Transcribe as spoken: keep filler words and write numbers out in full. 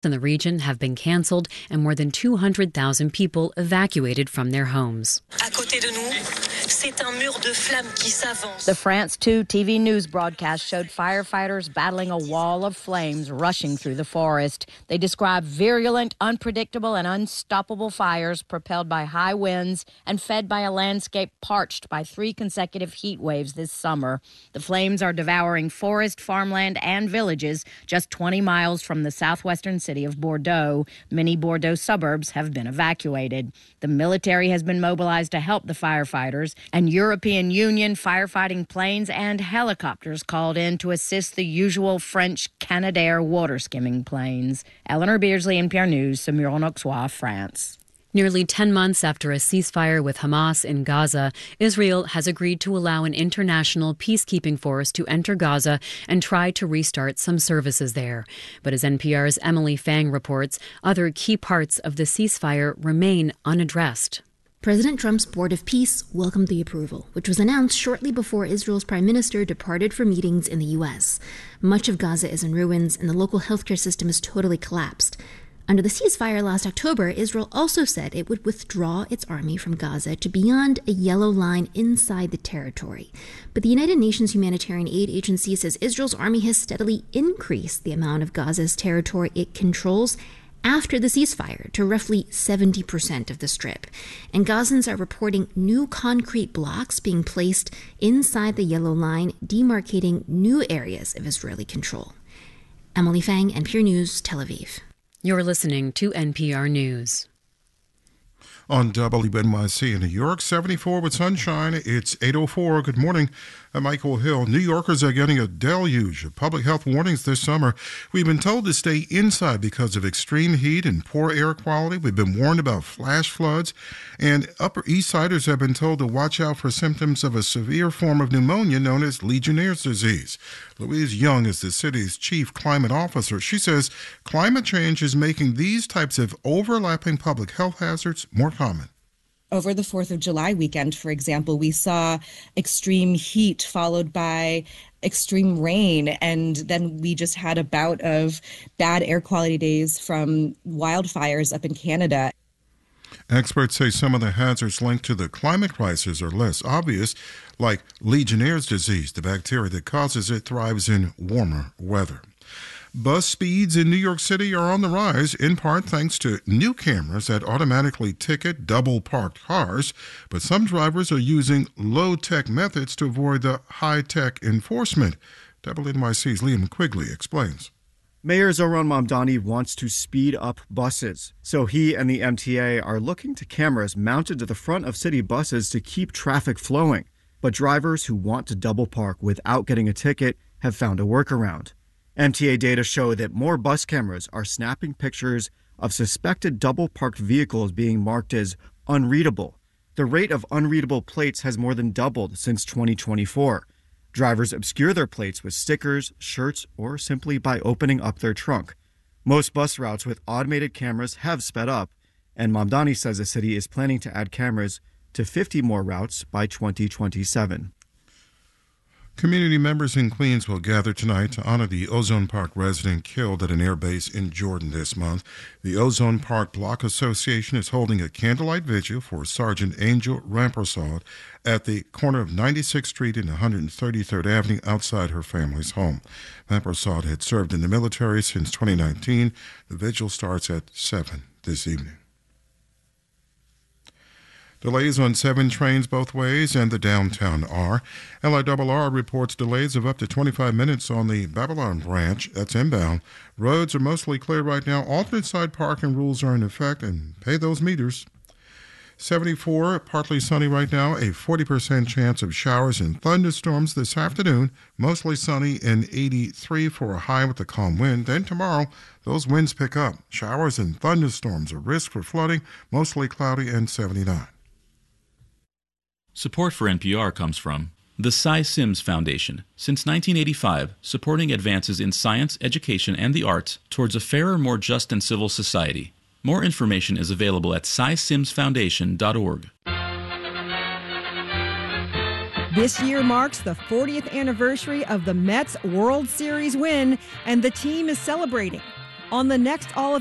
in the region have been canceled and more than two hundred thousand people evacuated from their homes. The France two T V news broadcast showed firefighters battling a wall of flames rushing through the forest. They described virulent, unpredictable, and unstoppable fires propelled by high winds and fed by a landscape parched by three consecutive heat waves this summer. The flames are devouring forest, farmland, and villages just twenty miles from the southwestern city of Bordeaux. Many Bordeaux suburbs have been evacuated. The military has been mobilized to help the firefighters, and European Union firefighting planes and helicopters called in to assist the usual French Canadair water skimming planes. Eleanor Beardsley, N P R News, Saumur-en-Auxois, France. Nearly ten months after a ceasefire with Hamas in Gaza, Israel has agreed to allow an international peacekeeping force to enter Gaza and try to restart some services there. But as N P R's Emily Fang reports, other key parts of the ceasefire remain unaddressed. President Trump's Board of Peace welcomed the approval, which was announced shortly before Israel's prime minister departed for meetings in the U S. Much of Gaza is in ruins, and the local healthcare system is totally collapsed. Under the ceasefire last October, Israel also said it would withdraw its army from Gaza to beyond a yellow line inside the territory. But the United Nations Humanitarian Aid Agency says Israel's army has steadily increased the amount of Gaza's territory it controls after the ceasefire to roughly seventy percent of the strip. And Gazans are reporting new concrete blocks being placed inside the yellow line, demarcating new areas of Israeli control. Emily Fang, N P R News, Tel Aviv. You're listening to N P R News. On W N Y C in New York, seventy-four with sunshine. It's eight oh four. Good morning. I'm Michael Hill. New Yorkers are getting a deluge of public health warnings this summer. We've been told to stay inside because of extreme heat and poor air quality. We've been warned about flash floods. And Upper East Siders have been told to watch out for symptoms of a severe form of pneumonia known as Legionnaire's disease. Louise Young is the city's chief climate officer. She says climate change is making these types of overlapping public health hazards more common. Over the fourth of July weekend, for example, we saw extreme heat followed by extreme rain, and then we just had a bout of bad air quality days from wildfires up in Canada. Experts say some of the hazards linked to the climate crisis are less obvious, like Legionnaire's disease. The bacteria that causes it thrives in warmer weather. Bus speeds in New York City are on the rise, in part thanks to new cameras that automatically ticket double-parked cars. But some drivers are using low-tech methods to avoid the high-tech enforcement. W N Y C's Liam Quigley explains. Mayor Zohran Mamdani wants to speed up buses, so he and the M T A are looking to cameras mounted to the front of city buses to keep traffic flowing. But drivers who want to double park without getting a ticket have found a workaround. M T A data show that more bus cameras are snapping pictures of suspected double-parked vehicles being marked as unreadable. The rate of unreadable plates has more than doubled since twenty twenty-four. Drivers obscure their plates with stickers, shirts, or simply by opening up their trunk. Most bus routes with automated cameras have sped up, and Mamdani says the city is planning to add cameras to fifty more routes by twenty twenty-seven. Community members in Queens will gather tonight to honor the Ozone Park resident killed at an air base in Jordan this month. The Ozone Park Block Association is holding a candlelight vigil for Sergeant Angel Rampersad at the corner of ninety-sixth Street and one hundred thirty-third Avenue outside her family's home. Rampersad had served in the military since twenty nineteen. The vigil starts at seven this evening. Delays on seven trains both ways and the downtown R. L I R R reports delays of up to twenty-five minutes on the Babylon branch. That's inbound. Roads are mostly clear right now. Alternate side parking rules are in effect, and pay those meters. seventy-four, partly sunny right now. A forty percent chance of showers and thunderstorms this afternoon. Mostly sunny and eighty-three for a high with a calm wind. Then tomorrow, those winds pick up. Showers and thunderstorms. A risk for flooding. Mostly cloudy and seventy-nine. Support for N P R comes from the Cy Sims Foundation. Since nineteen eighty-five, supporting advances in science, education, and the arts towards a fairer, more just and civil society. More information is available at cy sims foundation dot org. This year marks the fortieth anniversary of the Mets World Series win, and the team is celebrating. on the next All